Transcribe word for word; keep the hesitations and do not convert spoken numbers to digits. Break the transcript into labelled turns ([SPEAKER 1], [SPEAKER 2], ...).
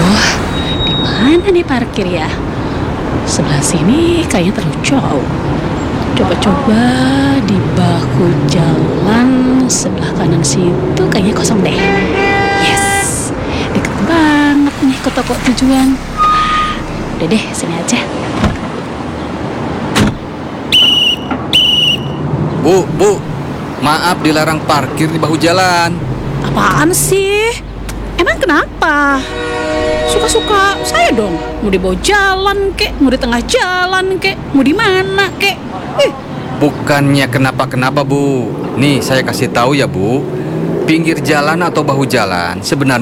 [SPEAKER 1] Aduh, di mana nih parkir ya? Sebelah sini kayaknya terlalu jauh. Coba-coba di bahu jalan sebelah kanan situ kayaknya kosong deh. Yes, deket banget nih ke toko tujuan. Udah deh, sini aja.
[SPEAKER 2] Bu, bu, maaf dilarang parkir di bahu jalan.
[SPEAKER 1] Apaan sih? Emang kenapa? Suka-suka saya dong. Mau di bawah jalan kek, mau di tengah jalan kek, mau di mana kek. Ih,
[SPEAKER 2] Bukannya kenapa-kenapa, Bu. Nih, saya kasih tahu ya, Bu. Pinggir jalan atau bahu jalan sebenarnya